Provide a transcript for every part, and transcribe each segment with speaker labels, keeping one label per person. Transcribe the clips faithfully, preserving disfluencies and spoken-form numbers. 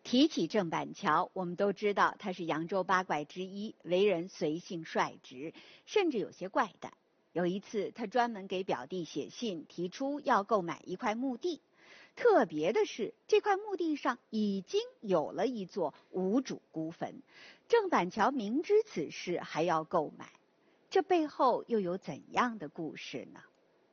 Speaker 1: 提起郑板桥，我们都知道他是扬州八怪之一，为人随性率直，甚至有些怪诞。有一次，他专门给表弟写信，提出要购买一块墓地。特别的是，这块墓地上已经有了一座无主孤坟。郑板桥明知此事，还要购买，这背后又有怎样的故事呢？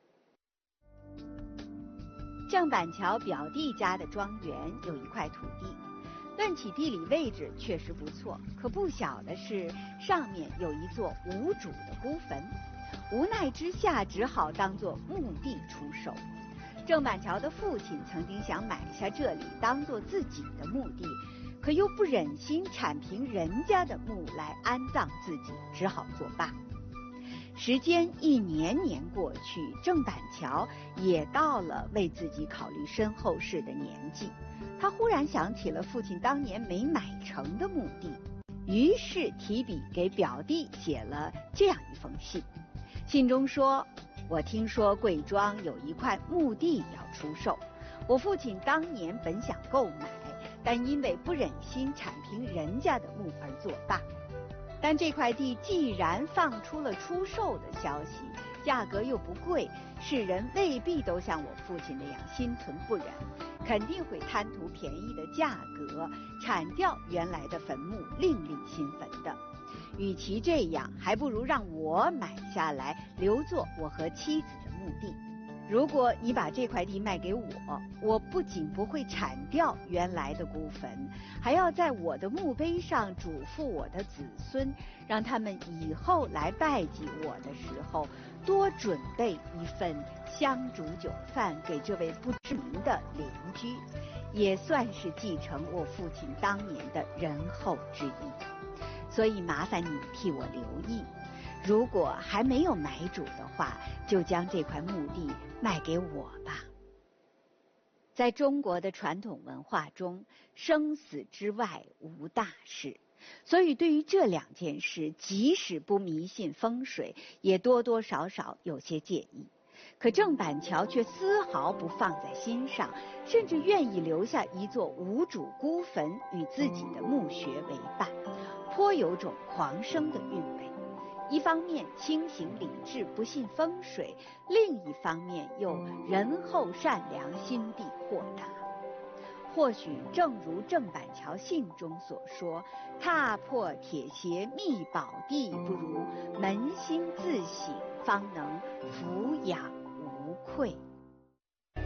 Speaker 1: 郑板桥表弟家的庄园有一块土地，论起地理位置确实不错，可不小的是上面有一座无主的孤坟，无奈之下只好当作墓地出售。郑板桥的父亲曾经想买下这里当作自己的墓地，可又不忍心铲平人家的墓来安葬自己，只好作罢。时间一年年过去，郑板桥也到了为自己考虑身后事的年纪。他忽然想起了父亲当年没买成的墓地，于是提笔给表弟写了这样一封信。信中说：我听说贵庄有一块墓地要出售，我父亲当年本想购买，但因为不忍心铲平人家的墓而作罢。但这块地既然放出了出售的消息，价格又不贵，世人未必都像我父亲那样心存不忍，肯定会贪图便宜的价格，铲掉原来的坟墓，另立新坟的。与其这样，还不如让我买下来，留作我和妻子的墓地。如果你把这块地卖给我，我不仅不会铲掉原来的孤坟，还要在我的墓碑上嘱咐我的子孙，让他们以后来拜祭我的时候，多准备一份香烛酒饭给这位不知名的邻居，也算是继承我父亲当年的仁厚之意。所以麻烦你替我留意，如果还没有买主的话，就将这块墓地卖给我吧。在中国的传统文化中，生死之外无大事，所以对于这两件事，即使不迷信风水，也多多少少有些介意。可郑板桥却丝毫不放在心上，甚至愿意留下一座无主孤坟与自己的墓穴为伴，颇有种狂生的韵味。一方面清醒理智，不信风水，另一方面又仁厚善良，心地豁达。或许正如郑板桥信中所说，踏破铁鞋觅宝地，不如扪心自省，方能俯仰无愧。